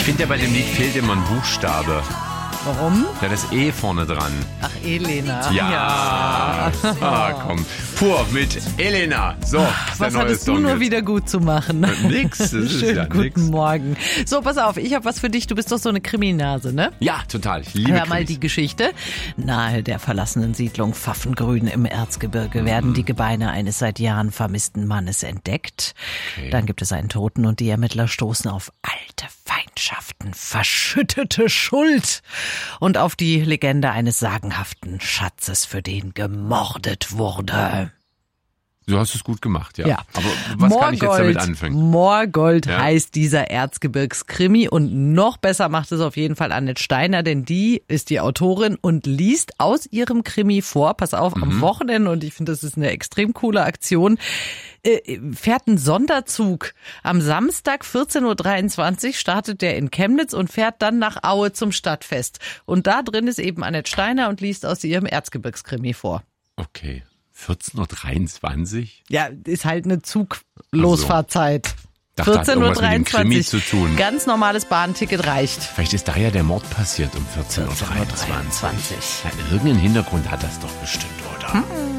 Ich finde ja, bei dem Lied fehlt immer ein Buchstabe. Warum? Ja, das E vorne dran. Ach, Elena. Ja. Komm. Pur mit Elena. So, ist der Was neue hattest du Song nur jetzt. wieder gut zu machen? Nix, das ist Schönen ja guten nix. Morgen. So, pass auf, ich habe was für dich. Du bist doch so eine Kriminase, ne? Ja, total. Ich liebe Hör mal Krimis. die Geschichte. Nahe der verlassenen Siedlung Pfaffengrün im Erzgebirge werden die Gebeine eines seit Jahren vermissten Mannes entdeckt. Okay. Dann gibt es einen Toten und die Ermittler stoßen auf alte Feindschaften, verschüttete Schuld und auf die Legende eines sagenhaften Schatzes, für den gemordet wurde. Du hast es gut gemacht, ja. Ja. Aber was kann ich jetzt damit anfangen? Moorgold Ja. heißt dieser Erzgebirgskrimi und noch besser macht es auf jeden Fall Annette Steiner, denn die ist die Autorin und liest aus ihrem Krimi vor. Pass auf, am Wochenende, und ich finde, das ist eine extrem coole Aktion, fährt ein Sonderzug. Am Samstag 14.23 Uhr startet der in Chemnitz und fährt dann nach Aue zum Stadtfest. Und da drin ist eben Annette Steiner und liest aus ihrem Erzgebirgskrimi vor. Okay. 14.23 Uhr? Ja, ist halt eine Zuglosfahrzeit. Dachte, hat irgendwas mit dem Krimi 14.23 zu tun. Ganz normales Bahnticket reicht. Vielleicht ist da ja der Mord passiert um 14.23 Uhr. 14.23 Ja, irgendeinen Hintergrund hat das doch bestimmt, oder?